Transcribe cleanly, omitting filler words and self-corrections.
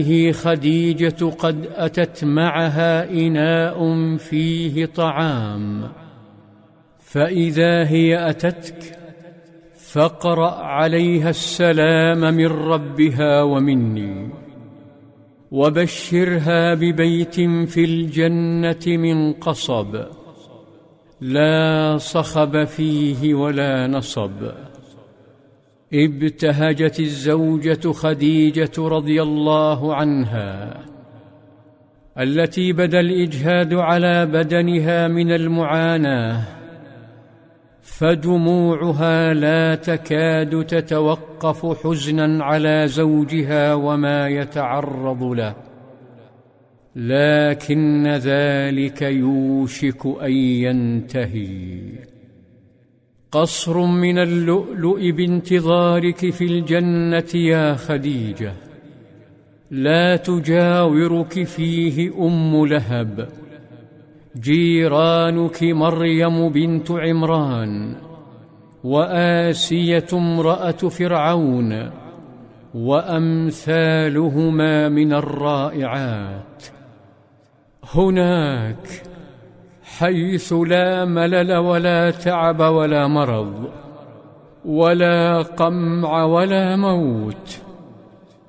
هي خديجة قد أتت معها إناء فيه طعام، فإذا هي أتتك فاقرأ عليها السلام من ربها ومني، وبشرها ببيت في الجنة من قصب لا صخب فيه ولا نصب. ابتهجت الزوجة خديجة رضي الله عنها التي بدا الإجهاد على بدنها من المعاناة، فدموعها لا تكاد تتوقف حزنا على زوجها وما يتعرض له، لكن ذلك يوشك أن ينتهي. قصر من اللؤلؤ بانتظارك في الجنة يا خديجة، لا تجاورك فيه أم لهب، جيرانك مريم بنت عمران، وآسية امرأة فرعون، وأمثالهما من الرائعات. هناك حيث لا ملل ولا تعب ولا مرض ولا قمع ولا موت،